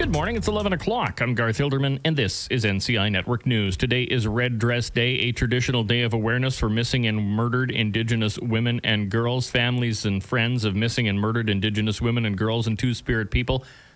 Good morning. It's 11 o'clock. I'm Garth Hilderman, and this is NCI Network News. Today is Red Dress Day, a traditional day of awareness for missing and murdered Indigenous women and girls. Families and friends of missing and murdered Indigenous women and girls and Two-Spirit people